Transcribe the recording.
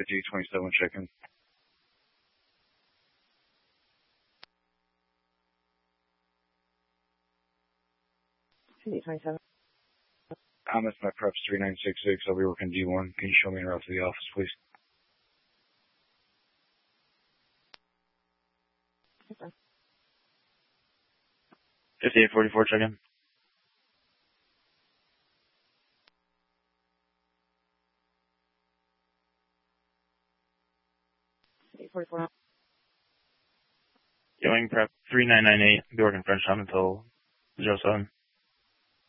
5827 check-in. 5827. That's my preps 3966. I'll be working D1. Can you show me en route to the office, please? Okay. 5844 check-in. 844. Going prep 3998. Be working French time until 07.